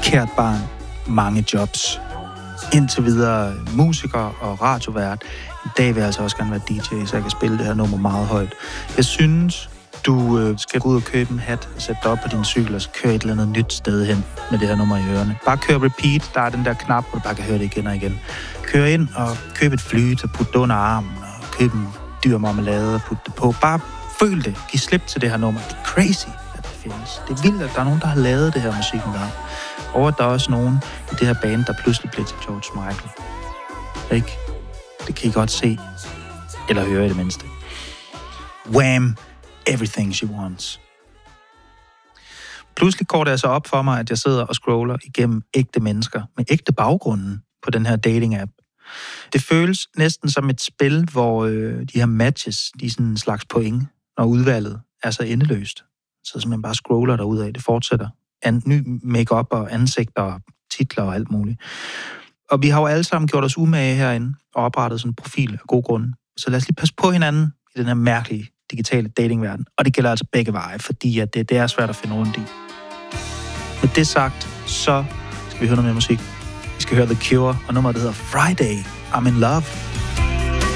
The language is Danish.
Kært barn, mange jobs. Indtil videre musiker og radiovært. I dag vil jeg altså også gerne være DJ, så jeg kan spille det her nummer meget højt. Jeg synes, du skal gå ud og købe en hat og sætte dig op på din cykel og køre et eller andet nyt sted hen med det her nummer i ørerne. Bare kør repeat, der er den der knap, hvor du bare kan høre det igen og igen. Kør ind og køb et flyt og put det under armen og køb en dyr marmelade og put det på. Bare føl det. Giv slip til det her nummer. Det er crazy, at det findes. Det er vildt, at der er nogen, der har lavet det her musik engang. Og der er også nogen i det her band, der pludselig blev til George Michael. Ikke? Det kan I godt se. Eller høre i det mindste. Wham! Everything She Wants. Pludselig går det altså op for mig, at jeg sidder og scroller igennem ægte mennesker med ægte baggrunden på den her dating-app. Det føles næsten som et spil, hvor de her matches, de er sådan en slags point, når udvalget er så endeløst. Så man bare scroller derudad, det fortsætter. Ny make-up og ansigter og titler og alt muligt. Og vi har jo alle sammen gjort os umage herinde og oprettet sådan en profil af god grund. Så lad os lige passe på hinanden i den her mærkelige digitale datingverden. Og det gælder altså begge veje, fordi at det er svært at finde rundt i. Med det sagt, så skal vi høre noget mere musik. Vi skal høre The Cure, og nummeret, der hedder Friday, I'm in Love.